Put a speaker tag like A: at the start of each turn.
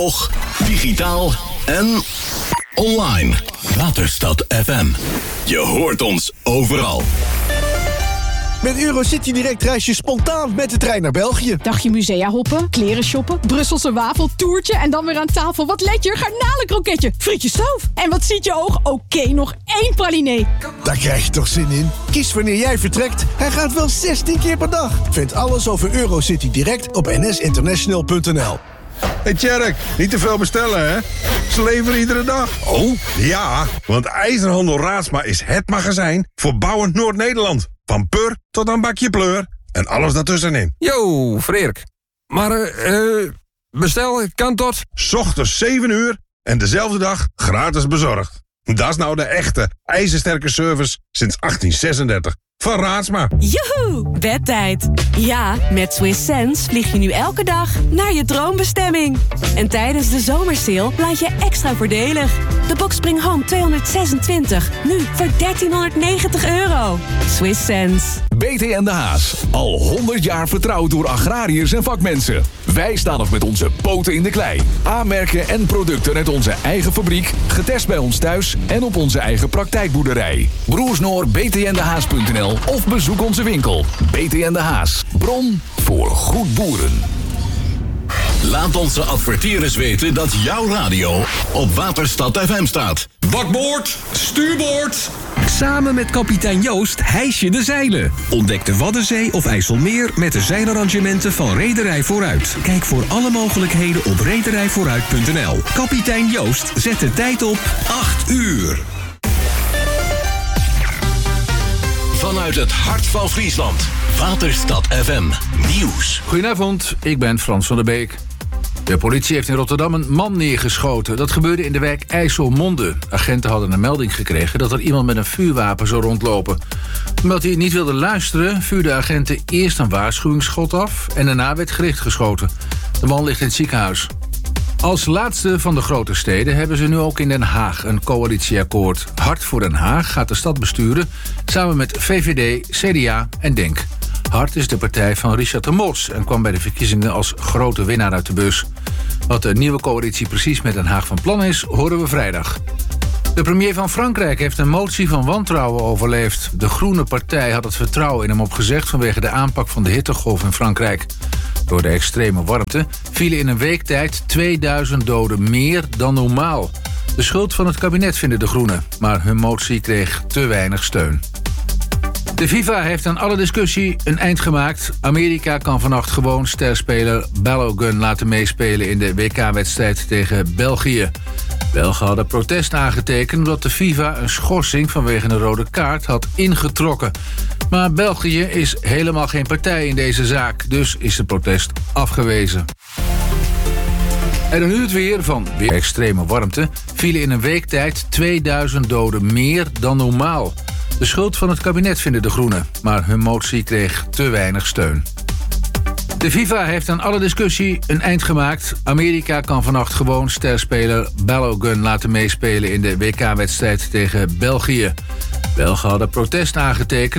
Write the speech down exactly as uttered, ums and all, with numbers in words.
A: Analoog, digitaal en online. Waterstad F M. Je hoort ons overal.
B: Met Eurocity Direct reis je spontaan met de trein naar België.
C: Dagje musea hoppen, kleren shoppen, Brusselse wafel, toertje en dan weer aan tafel. Wat let je? Garnalenkroketje, frietje stoof. En wat ziet je oog? Oké, okay, nog één pralinee.
B: Daar krijg je toch zin in? Kies wanneer jij vertrekt. Hij gaat wel zestien keer per dag. Vind alles over Eurocity Direct op n s international punt n l.
D: Hey Tjerk, niet te veel bestellen, hè? Ze leveren iedere dag.
A: Oh?
D: Ja, want IJzerhandel Raadsma is het magazijn voor bouwend Noord-Nederland. Van pur tot aan bakje pleur en alles daartussenin.
E: Yo, Freerk. Maar, eh, uh, bestel, kan tot?
D: 's Ochtends zeven uur en dezelfde dag gratis bezorgd. Dat is nou de echte ijzersterke service sinds achttien zesendertig. Van Raadsma.
F: Joehoe, bedtijd. Ja, met Swiss Sense vlieg je nu elke dag naar je droombestemming. En tijdens de zomersale laat je extra voordelig. De Box Spring Home tweehonderdzesentwintig, nu voor dertienhonderdnegentig euro. Swiss Sense.
G: B T en de Haas. Al honderd jaar vertrouwd door agrariërs en vakmensen. Wij staan nog met onze poten in de klei. Aanmerken en producten uit onze eigen fabriek. Getest bij ons thuis en op onze eigen praktijkboerderij. Broersnoor b t n de haas punt n l of bezoek onze winkel. B T en de Haas. Bron voor goed boeren.
A: Laat onze adverteerders weten dat jouw radio op Waterstad F M staat.
H: Bakboord, stuurboord. Samen met kapitein Joost hijs je de zeilen. Ontdek de Waddenzee of IJsselmeer met de zeilarrangementen van Rederij Vooruit. Kijk voor alle mogelijkheden op rederij vooruit punt n l. Kapitein Joost zet de tijd op acht uur.
A: Vanuit het hart van Friesland. Waterstad F M Nieuws.
I: Goedenavond, ik ben Frans van der Beek. De politie heeft in Rotterdam een man neergeschoten. Dat gebeurde in de wijk IJsselmonde. Agenten hadden een melding gekregen dat er iemand met een vuurwapen zou rondlopen. Omdat hij niet wilde luisteren, vuurden agenten eerst een waarschuwingsschot af en daarna werd gericht geschoten. De man ligt in het ziekenhuis. Als laatste van de grote steden hebben ze nu ook in Den Haag een coalitieakkoord. Hart voor Den Haag gaat de stad besturen samen met V V D, C D A en DENK. Hart is de partij van Richard de Mos en kwam bij de verkiezingen als grote winnaar uit de bus. Wat de nieuwe coalitie precies met Den Haag van plan is, horen we vrijdag. De premier van Frankrijk heeft een motie van wantrouwen overleefd. De Groene Partij had het vertrouwen in hem opgezegd vanwege de aanpak van de hittegolf in Frankrijk. Door de extreme warmte vielen in een week tijd tweeduizend doden meer dan normaal. De schuld van het kabinet vinden de Groenen, maar hun motie kreeg te weinig steun. De FIFA heeft aan alle discussie een eind gemaakt. Amerika kan vannacht gewoon sterspeler Balogun laten meespelen in de W K-wedstrijd tegen België. Belgen hadden protest aangetekend omdat de FIFA een schorsing vanwege een rode kaart had ingetrokken. Maar België is helemaal geen partij in deze zaak, dus is het protest afgewezen. En dan nu het weer. Van weer extreme warmte vielen in een week tijd tweeduizend doden meer dan normaal. De schuld van het kabinet vinden de Groenen, maar hun motie kreeg te weinig steun. De FIFA heeft aan alle discussie een eind gemaakt. Amerika kan vannacht gewoon sterspeler Balogun laten meespelen in de W K-wedstrijd tegen België. Belgen hadden protest aangetekend